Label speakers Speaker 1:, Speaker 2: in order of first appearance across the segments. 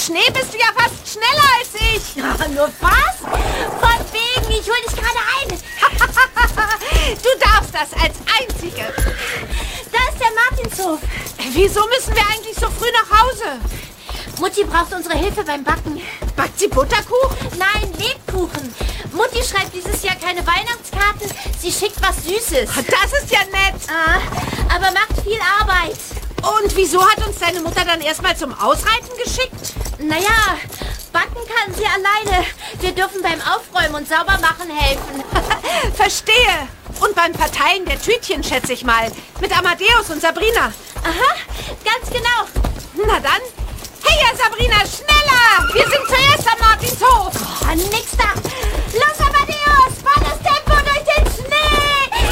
Speaker 1: Schnee bist du ja fast schneller als ich.
Speaker 2: Ja, nur was? Von wegen, ich hol dich gerade ein.
Speaker 1: Du darfst das als Einzige.
Speaker 2: Da ist der Martinshof.
Speaker 1: Wieso müssen wir eigentlich so früh nach Hause?
Speaker 2: Mutti braucht unsere Hilfe beim Backen.
Speaker 1: Backt sie Butterkuchen?
Speaker 2: Nein, Lebkuchen. Mutti schreibt dieses Jahr keine Weihnachtskarten. Sie schickt was Süßes.
Speaker 1: Das ist ja nett.
Speaker 2: Aber macht viel Arbeit.
Speaker 1: Und wieso hat uns deine Mutter dann erstmal zum Ausreiten geschickt?
Speaker 2: Naja, backen kann sie alleine. Wir dürfen beim Aufräumen und Saubermachen helfen.
Speaker 1: Verstehe. Und beim Verteilen der Tütchen, schätze ich mal. Mit Amadeus und Sabrina.
Speaker 2: Aha, ganz genau.
Speaker 1: Na dann. Hey, Sabrina, schneller! Wir sind zuerst am Martinshof.
Speaker 2: Oh, nix da. Los, Amadeus, volles Tempo durch den Schnee.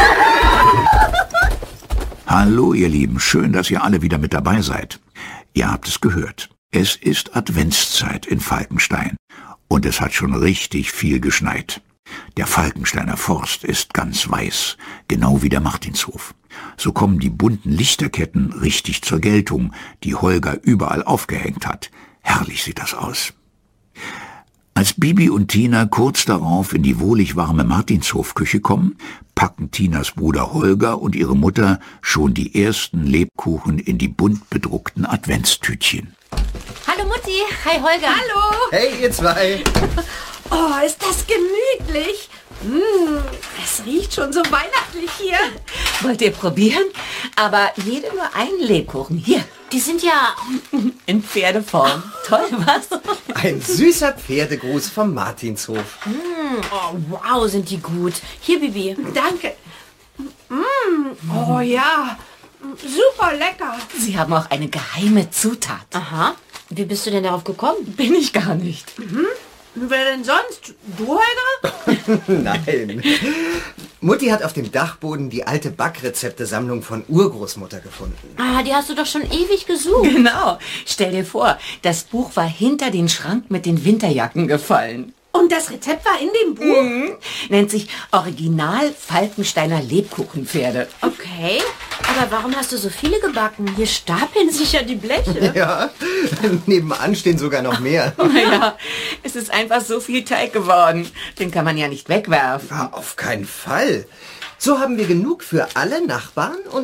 Speaker 3: Hallo ihr Lieben, schön, dass ihr alle wieder mit dabei seid. Ihr habt es gehört, es ist Adventszeit in Falkenstein und es hat schon richtig viel geschneit. Der Falkensteiner Forst ist ganz weiß, genau wie der Martinshof. So kommen die bunten Lichterketten richtig zur Geltung, die Holger überall aufgehängt hat. Herrlich sieht das aus. Als Bibi und Tina kurz darauf in die wohlig warme Martinshofküche kommen, packen Tinas Bruder Holger und ihre Mutter schon die ersten Lebkuchen in die bunt bedruckten Adventstütchen.
Speaker 2: Hallo Mutti, hi Holger.
Speaker 1: Hallo.
Speaker 4: Hey, ihr zwei.
Speaker 1: Oh, ist das gemütlich. Es riecht schon so weihnachtlich hier.
Speaker 5: Wollt ihr probieren? Aber jede nur einen Lebkuchen. Hier,
Speaker 2: Die sind ja...
Speaker 5: in Pferdeform. Toll, was?
Speaker 4: Ein süßer Pferdegruß vom Martinshof.
Speaker 2: Oh, wow, sind die gut. Hier, Bibi.
Speaker 1: Danke. Oh ja, super lecker.
Speaker 5: Sie haben auch eine geheime Zutat.
Speaker 2: Aha. Wie bist du denn darauf gekommen?
Speaker 5: Bin ich gar nicht.
Speaker 1: Wer denn sonst? Du, Holger?
Speaker 4: Nein. Mutti hat auf dem Dachboden die alte Backrezeptesammlung von Urgroßmutter gefunden.
Speaker 2: Die hast du doch schon ewig gesucht.
Speaker 5: Genau. Stell dir vor, das Buch war hinter den Schrank mit den Winterjacken gefallen.
Speaker 1: Und das Rezept war in dem Buch?
Speaker 5: Nennt sich Original Falkensteiner Lebkuchenpferde.
Speaker 2: Okay, aber warum hast du so viele gebacken? Hier stapeln sich ja die Bleche.
Speaker 4: Ja, nebenan stehen sogar noch mehr.
Speaker 5: Naja, es ist einfach so viel Teig geworden. Den kann man ja nicht wegwerfen.
Speaker 4: Auf keinen Fall. So haben wir genug für alle Nachbarn und